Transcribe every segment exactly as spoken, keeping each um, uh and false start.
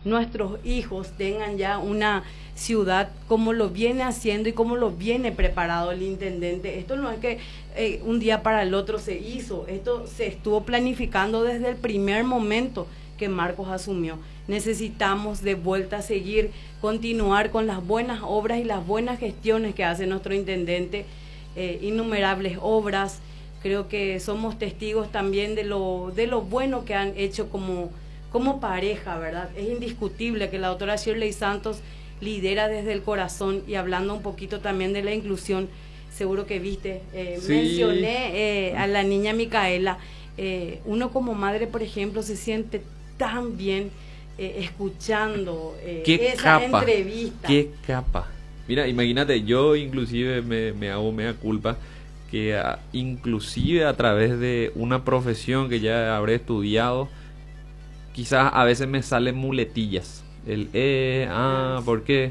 nuestros hijos tengan ya una ciudad como lo viene haciendo y como lo viene preparado el intendente. Esto no es que eh, un día para el otro se hizo, esto se estuvo planificando desde el primer momento que Marcos asumió. Necesitamos de vuelta seguir, continuar con las buenas obras y las buenas gestiones que hace nuestro intendente, eh, innumerables obras. Creo que somos testigos también de lo, de lo bueno que han hecho como, como pareja, ¿verdad? Es indiscutible que la doctora Shirley Santos lidera desde el corazón, y hablando un poquito también de la inclusión, seguro que viste, eh, sí. mencioné eh, a la niña Micaela. Eh, uno como madre, por ejemplo, se siente tan bien eh, escuchando eh, esa capa, entrevista. Qué capa. Mira, imagínate, yo inclusive me, me hago mea culpa que a, inclusive a través de una profesión que ya habré estudiado, quizás a veces me salen muletillas. El eh, ah, ¿por qué?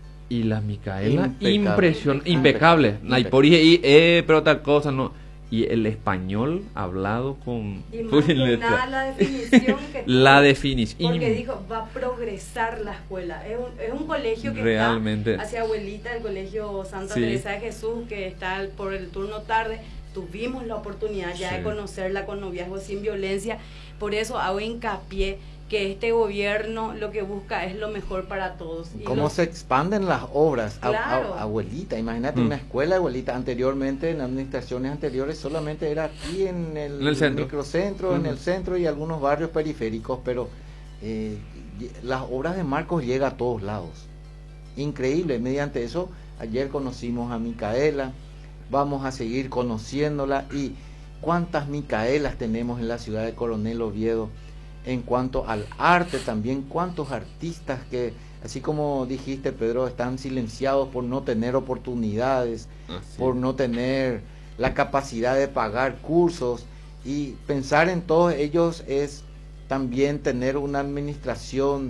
Y la Micaela, impresionante, impecable. impecable. Por y eh, pero tal cosa, no. Y el español hablado con... Y más que nada la definición que la definición. Porque dijo, va a progresar la escuela. Es un, es un colegio que realmente está hacia Abuelita, el colegio Santa sí. Teresa de Jesús, que está por el turno tarde. Tuvimos la oportunidad ya sí. de conocerla con Noviazgo Sin Violencia. Por eso hago hincapié que este gobierno lo que busca es lo mejor para todos. Y ¿Cómo los... se expanden las obras? Claro. A, a, abuelita, imagínate, mm. una escuela Abuelita. Anteriormente, en administraciones anteriores, solamente era aquí en el, en el centro. microcentro, uh-huh. en el centro y algunos barrios periféricos, pero eh, las obras de Marcos llegan a todos lados. Increíble, mediante eso, ayer conocimos a Micaela, vamos a seguir conociéndola, y cuántas Micaelas tenemos en la ciudad de Coronel Oviedo. En cuanto al arte también, cuántos artistas que, así como dijiste, Pedro, están silenciados por no tener oportunidades, ah, sí. por no tener la capacidad de pagar cursos, y pensar en todos ellos es también tener una administración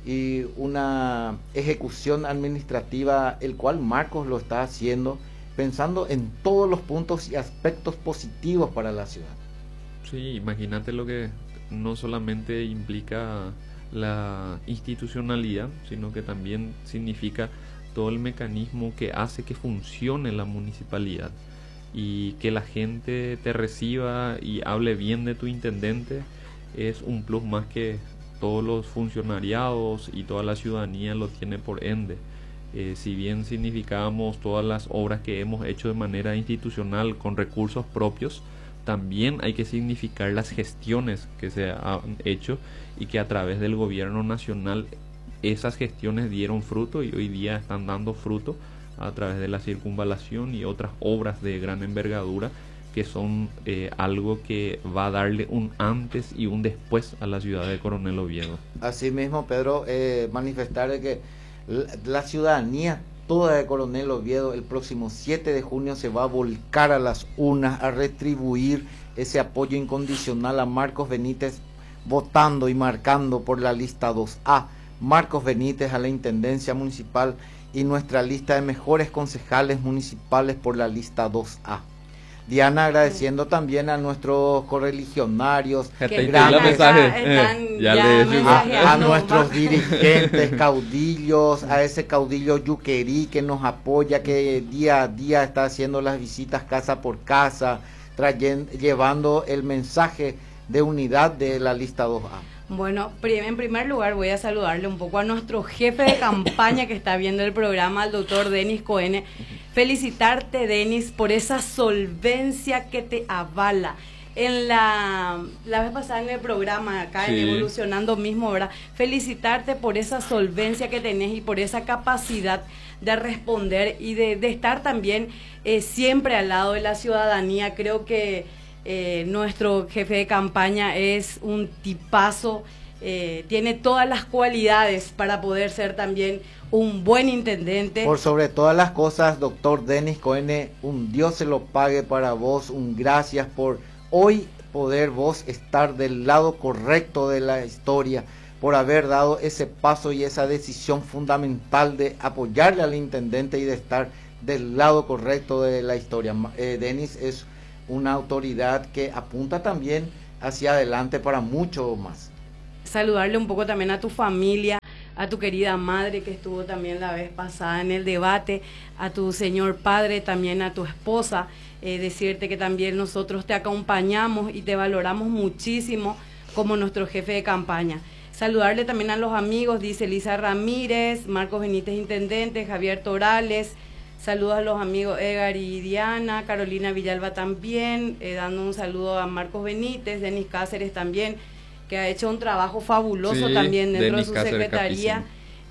y una ejecución administrativa, el cual Marcos lo está haciendo, pensando en todos los puntos y aspectos positivos para la ciudad. Sí, imagínate lo que no solamente implica la institucionalidad, sino que también significa todo el mecanismo que hace que funcione la municipalidad, y que la gente te reciba y hable bien de tu intendente es un plus más que todos los funcionariados y toda la ciudadanía lo tiene por ende. Eh, si bien significamos todas las obras que hemos hecho de manera institucional con recursos propios, también hay que significar las gestiones que se han hecho y que a través del gobierno nacional esas gestiones dieron fruto y hoy día están dando fruto a través de la circunvalación y otras obras de gran envergadura que son eh, algo que va a darle un antes y un después a la ciudad de Coronel Oviedo. Así mismo, Pedro, eh, manifestar de que la, la ciudadanía toda de Coronel Oviedo el próximo siete de junio se va a volcar a las urnas a retribuir ese apoyo incondicional a Marcos Benítez, votando y marcando por la lista dos A, Marcos Benítez a la Intendencia Municipal, y nuestra lista de mejores concejales municipales por la lista dos A. Diana, agradeciendo también a nuestros correligionarios, grandes, eh, ya a, a nuestros dirigentes, caudillos, a ese caudillo Yuquerí que nos apoya, que día a día está haciendo las visitas casa por casa, trayendo, llevando el mensaje de unidad de la lista dos A. Bueno, en primer lugar voy a saludarle un poco a nuestro jefe de campaña que está viendo el programa, al doctor Denis Coene. Felicitarte, Denis, por esa solvencia que te avala. En la, la vez pasada en el programa, acá sí. en Evolucionando mismo, ¿verdad? Felicitarte por esa solvencia que tenés y por esa capacidad de responder y de, de estar también eh, siempre al lado de la ciudadanía. Creo que eh, nuestro jefe de campaña es un tipazo, eh, tiene todas las cualidades para poder ser también un buen intendente. Por sobre todas las cosas, doctor Denis Coene, un Dios se lo pague para vos, un gracias por hoy poder vos estar del lado correcto de la historia, por haber dado ese paso y esa decisión fundamental de apoyarle al intendente y de estar del lado correcto de la historia. Eh, Denis es una autoridad que apunta también hacia adelante para mucho más. Saludarle un poco también a tu familia. a tu querida madre que estuvo también la vez pasada en el debate, a tu señor padre, también a tu esposa, eh, decirte que también nosotros te acompañamos y te valoramos muchísimo como nuestro jefe de campaña. Saludarle también a los amigos, dice Elisa Ramírez, Marcos Benítez, intendente, Javier Torales, saludos a los amigos Edgar y Diana, Carolina Villalba también, eh, dando un saludo a Marcos Benítez, Denis Cáceres también, que ha hecho un trabajo fabuloso sí, también dentro Denis de su Cáceres, secretaría.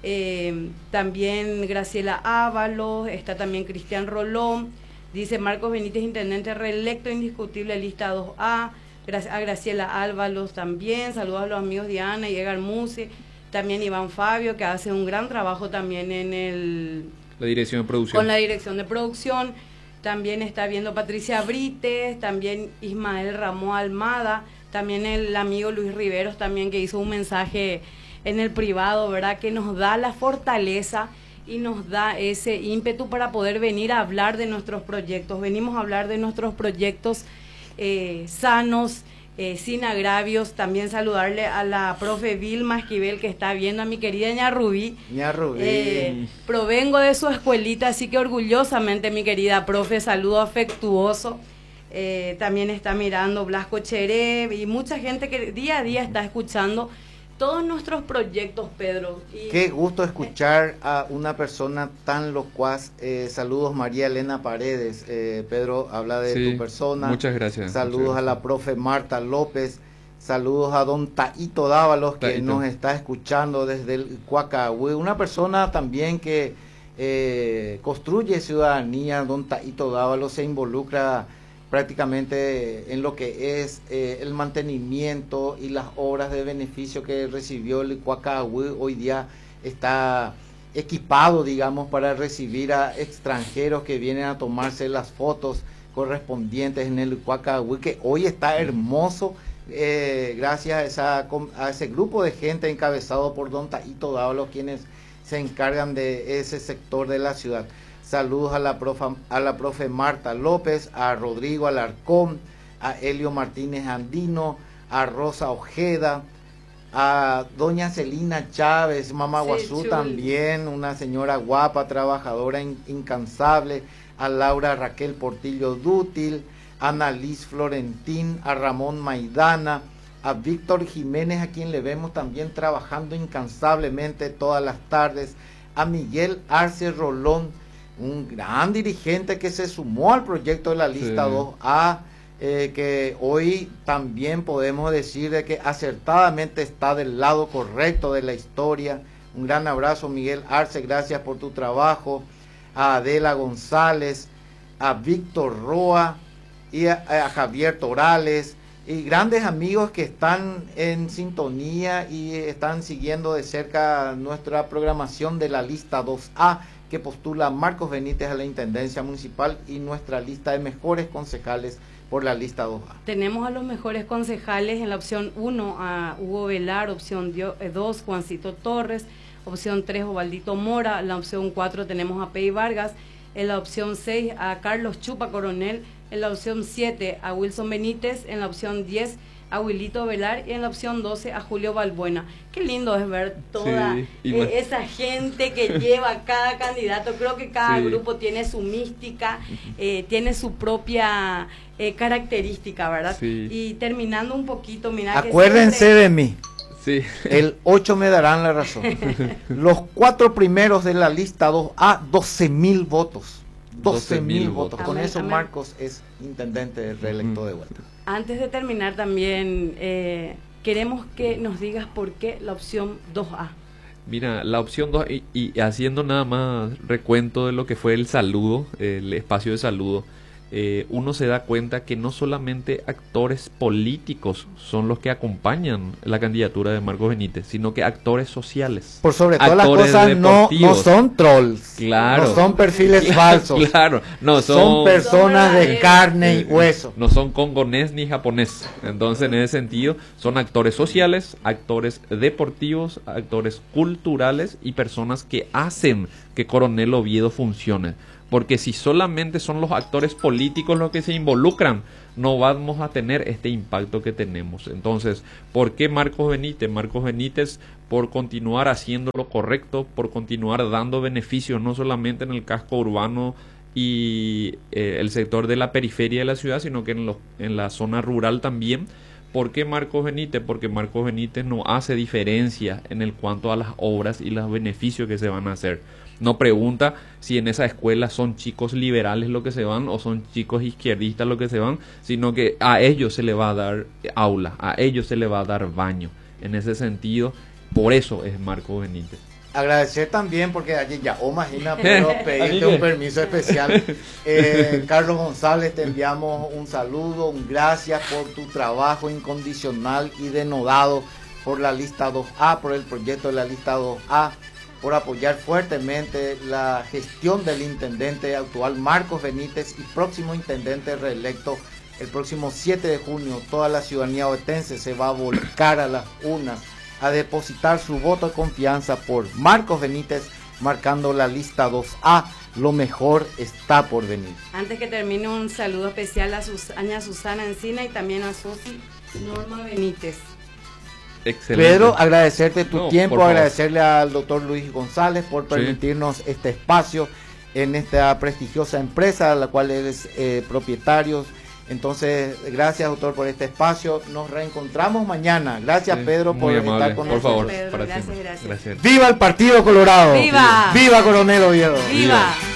Eh, también Graciela Ábalos, está también Cristian Rolón, dice Marcos Benítez, intendente reelecto indiscutible, lista dos A, a Graciela Ábalos también, saludos a los amigos Diana y Edgar Musi, también Iván Fabio, que hace un gran trabajo también en el... La dirección de producción. Con la dirección de producción, también está viendo Patricia Brites, también Ismael Ramón Almada, también el amigo Luis Riveros también, que hizo un mensaje en el privado, ¿verdad? Que nos da la fortaleza y nos da ese ímpetu para poder venir a hablar de nuestros proyectos. Venimos a hablar de nuestros proyectos eh, sanos, eh, sin agravios. También saludarle a la profe Vilma Esquivel, que está viendo, a mi querida Ña Rubí. Ña Rubí. Eh, provengo de su escuelita, así que orgullosamente, mi querida profe, saludo afectuoso. Eh, también está mirando Blasco Cheré y mucha gente que día a día está escuchando todos nuestros proyectos, Pedro. Y, qué gusto escuchar a una persona tan locuaz. Eh, saludos María Elena Paredes. Eh, Pedro, habla de sí, tu persona. Muchas gracias. Saludos muchas gracias. a la profe Marta López. Saludos a don Taito Dávalos, que Taito. nos está escuchando desde el Cuacahué. Una persona también que eh, construye ciudadanía. Don Taito Dávalos se involucra prácticamente en lo que es eh, el mantenimiento y las obras de beneficio que recibió el Cuacahué. Hoy día está equipado, digamos, para recibir a extranjeros que vienen a tomarse las fotos correspondientes en el Cuacahué, que hoy está hermoso, eh, gracias a, esa, a ese grupo de gente encabezado por don Taito Dávalos, quienes se encargan de ese sector de la ciudad. Saludos a la, profe, a la profe Marta López, a Rodrigo Alarcón, a Helio Martínez Andino, a Rosa Ojeda, a doña Celina Chávez, Mamá Guazú sí, también, una señora guapa, trabajadora, in, incansable, a Laura Raquel Portillo Dútil, a Annalise Florentín, a Ramón Maidana, a Víctor Jiménez, a quien le vemos también trabajando incansablemente todas las tardes, a Miguel Arce Rolón, un gran dirigente que se sumó al proyecto de la lista sí. dos A, eh, que hoy también podemos decir de que acertadamente está del lado correcto de la historia. Un gran abrazo, Miguel Arce, gracias por tu trabajo. A Adela González, a Víctor Roa y a, a Javier Torales, y grandes amigos que están en sintonía y están siguiendo de cerca nuestra programación de la lista dos A, que postula Marcos Benítez a la Intendencia Municipal, y nuestra lista de mejores concejales por la lista dos A. Tenemos a los mejores concejales en la opción uno a Hugo Velar, opción dos Juancito Torres, opción tres Ovaldito Mora, en la opción cuatro tenemos a Pei Vargas, en la opción seis a Carlos Chupa Coronel, en la opción siete a Wilson Benítez, en la opción diez a Wilito Velar y en la opción doce a Julio Balbuena. Qué lindo es ver toda sí, eh, esa gente que lleva cada candidato. Creo que cada sí. grupo tiene su mística, eh, tiene su propia eh, característica, ¿verdad? Sí. Y terminando un poquito, mira, acuérdense que siempre... de mí. Sí. El ocho me darán la razón. Los cuatro primeros de la lista dos A, doce mil votos. doce mil votos. Con amén, eso amén. Marcos es intendente reelecto uh-huh. de vuelta. Antes de terminar también, eh, queremos que nos digas por qué la opción dos A. Mira, la opción dos, y, y haciendo nada más recuento de lo que fue el saludo, el espacio de saludo, eh, uno se da cuenta que no solamente actores políticos son los que acompañan la candidatura de Marcos Benítez, sino que actores sociales. Por sobre todas las cosas, no, no son trolls, claro, no son perfiles claro, falsos, claro, no son, son personas de carne y hueso. No son congonés ni japonés. Entonces, en ese sentido, son actores sociales, actores deportivos, actores culturales y personas que hacen que Coronel Oviedo funcione. porque si solamente son los actores políticos los que se involucran, no vamos a tener este impacto que tenemos. Entonces, ¿por qué Marcos Benítez? Marcos Benítez, por continuar haciendo lo correcto, por continuar dando beneficios, no solamente en el casco urbano y eh, el sector de la periferia de la ciudad, sino que en, lo, en la zona rural también. ¿Por qué Marcos Benítez? Porque Marcos Benítez no hace diferencia en el cuanto a las obras y los beneficios que se van a hacer. No pregunta si en esa escuela son chicos liberales los que se van o son chicos izquierdistas los que se van, sino que a ellos se le va a dar aula, a ellos se le va a dar baño. En ese sentido, por eso es Marcos Benítez. Agradecer también, porque allí ya, oh, imagina, pero pedirte un permiso especial. Eh, Carlos González, te enviamos un saludo, un gracias por tu trabajo incondicional y denodado por la lista dos A, por el proyecto de la lista dos A, por apoyar fuertemente la gestión del intendente actual Marcos Benítez y próximo intendente reelecto el próximo siete de junio. Toda la ciudadanía ovetense se va a volcar a las urnas a depositar su voto de confianza por Marcos Benítez, marcando la lista dos A. Lo mejor está por venir. Antes que termine, un saludo especial a Sus Aña Susana Encina y también a Sosi Norma Benítez. Excelente. Pedro, agradecerte tu no, tiempo, agradecerle al doctor Luis González por permitirnos sí. este espacio en esta prestigiosa empresa, a la cual eres eh, propietario. Entonces, gracias, doctor, por este espacio. Nos reencontramos mañana. Gracias, sí, Pedro, por amable. estar con por nosotros. Favor, Pedro, para gracias, gracias. gracias. ¡Viva el Partido Colorado! ¡Viva! ¡Viva Coronel Oviedo! ¡Viva!